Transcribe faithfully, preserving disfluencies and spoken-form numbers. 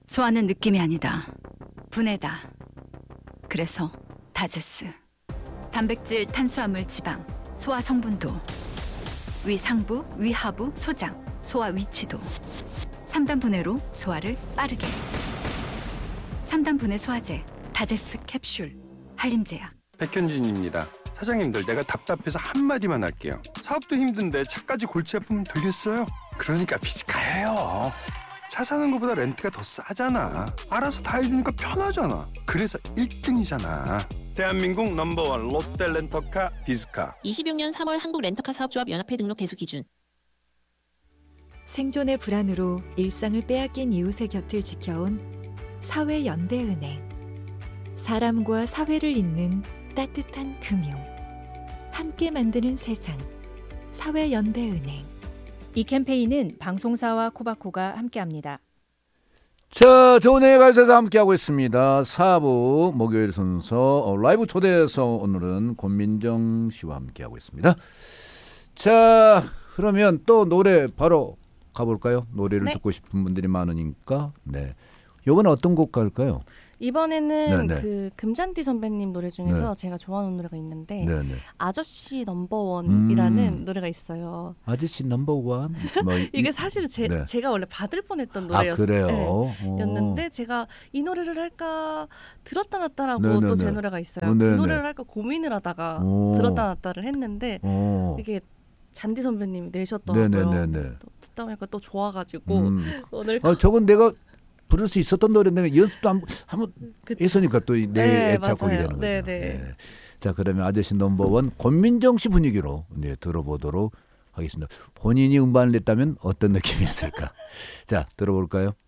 소화는 느낌이 아니다. 분해다. 그래서 다제스. 단백질, 탄수화물, 지방, 소화 성분도, 위 상부, 위 하부, 소장, 소화 위치도. 삼 단 분해로 소화를 빠르게. 삼 단 분해 소화제, 다제스 캡슐, 한림제약. 백현진입니다. 사장님들, 내가 답답해서 한마디만 할게요. 사업도 힘든데 차까지 골치 아프면 되겠어요? 그러니까 비즈카예요. 차 사는 것보다 렌트가 더 싸잖아. 알아서 다 해주니까 편하잖아. 그래서 일 등이잖아. 대한민국 넘버원 롯데 렌터카 비즈카. 이십육 년 삼월 한국 렌터카 사업조합 연합회 등록 대수 기준. 생존의 불안으로 일상을 빼앗긴 이웃의 곁을 지켜온 사회연대은행. 사람과 사회를 잇는 따뜻한 금융. 함께 만드는 세상. 사회연대은행. 이 캠페인은 방송사와 코바코가 함께합니다. 자, 좋은 가요사에서 함께하고 있습니다. 사 부 목요일 순서 어, 라이브 초대해서 오늘은 권민정 씨와 함께하고 있습니다. 자, 그러면 또 노래 바로 가볼까요? 노래를 네. 듣고 싶은 분들이 많으니까. 네. 이번에 어떤 곡 갈까요? 이번에는 네네. 그 금잔디 선배님 노래 중에서 네. 제가 좋아하는 노래가 있는데 네네. 아저씨 넘버원이라는 음. 노래가 있어요. 아저씨 넘버원. 뭐 이게 사실은 제, 네. 제가 원래 받을 뻔했던 아, 노래였어요. 그래요? 네. 였는데 제가 이 노래를 할까 들었다 놨다라고 네네네. 또 제 노래가 있어요. 어, 그 네네. 노래를 할까 고민을 하다가 오. 들었다 놨다를 했는데 어. 이게 잔디 선배님이 내셨더라고요. 네네네네. 또 듣다 보니까 또 좋아가지고 음. 오늘 어, 저건 내가 부를 수 있었던 노래인데 연습도 한, 한번 그쵸. 했으니까 또 내 네, 애착곡이 맞아요. 되는 거죠. 네, 네. 네. 자, 그러면 아저씨 넘버원 권민정 씨 분위기로 네, 들어보도록 하겠습니다. 본인이 음반을 냈다면 어떤 느낌이었을까? 자, 들어볼까요?